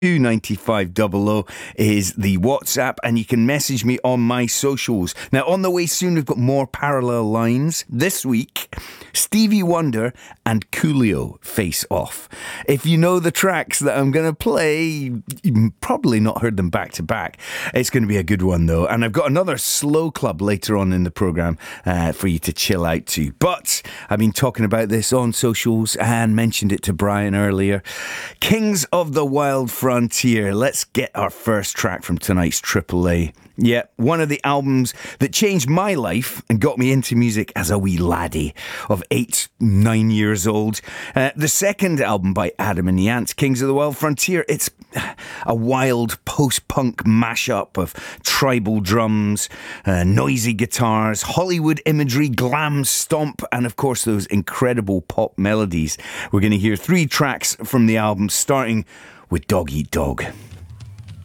9500 is the WhatsApp, and you can message me on my socials. Now, on the way soon, we've got more parallel lines. This week, Stevie Wonder and Coolio face off. If you know the tracks that I'm going to play, you've probably not heard them back to back. It's going to be a good one, though. And I've got another slow club later on in the programme for you to chill out to. But I've been talking about this on socials and mentioned it to Brian earlier. Kings of the Wild Frontier. Let's get our first track from tonight's Triple A. Yeah, one of the albums that changed my life and got me into music as a wee laddie of 9 years old. The second album by Adam and the Ants, Kings of the Wild Frontier. It's a wild post-punk mashup of tribal drums, noisy guitars, Hollywood imagery, glam stomp, and of course those incredible pop melodies. We're going to hear 3 tracks from the album, starting with Dog Eat Dog.